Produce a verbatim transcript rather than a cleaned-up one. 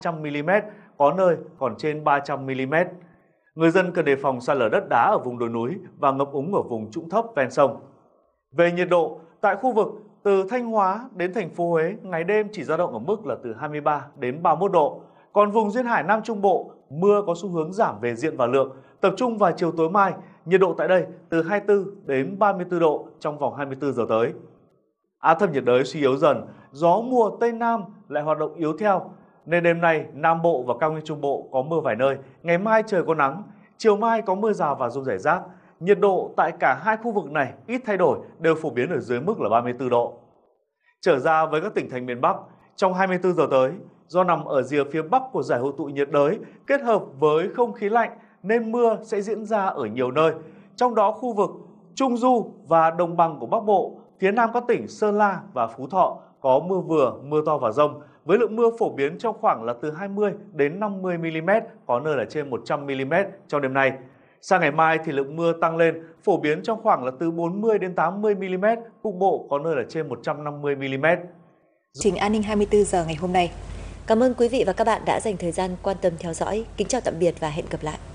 trăm mi-li-mét, có nơi còn trên ba trăm mi-li-mét. Người dân cần đề phòng sạt lở đất đá ở vùng đồi núi và ngập úng ở vùng trũng thấp ven sông. Về nhiệt độ, tại khu vực từ Thanh Hóa đến thành phố Huế, ngày đêm chỉ dao động ở mức là từ hai mươi ba đến ba mươi mốt độ. Còn vùng duyên hải Nam Trung Bộ, mưa có xu hướng giảm về diện và lượng, tập trung vào chiều tối mai, nhiệt độ tại đây từ hai mươi tư đến ba mươi tư độ trong vòng hai mươi tư giờ tới. Áp thấp nhiệt đới suy yếu dần, gió mùa Tây Nam lại hoạt động yếu theo, nên đêm nay Nam Bộ và cao nguyên Trung Bộ có mưa vài nơi, ngày mai trời có nắng, chiều mai có mưa rào và dông rải rác. Nhiệt độ tại cả hai khu vực này ít thay đổi, đều phổ biến ở dưới mức là ba mươi tư độ. Trở ra với các tỉnh thành miền Bắc, trong hai mươi tư giờ tới, do nằm ở rìa phía Bắc của giải hội tụ nhiệt đới kết hợp với không khí lạnh nên mưa sẽ diễn ra ở nhiều nơi. Trong đó khu vực Trung Du và Đồng bằng của Bắc Bộ, phía Nam các tỉnh Sơn La và Phú Thọ có mưa vừa, mưa to và dông, với lượng mưa phổ biến trong khoảng là từ hai mươi đến năm mươi mi-li-mét, có nơi là trên một trăm mi-li-mét trong đêm nay. Sang ngày mai thì lượng mưa tăng lên, phổ biến trong khoảng là từ bốn mươi đến tám mươi mi-li-mét, cục bộ có nơi là trên một trăm năm mươi mi-li-mét. Trình an ninh hai mươi tư giờ ngày hôm nay. Cảm ơn quý vị và các bạn đã dành thời gian quan tâm theo dõi. Kính chào tạm biệt và hẹn gặp lại.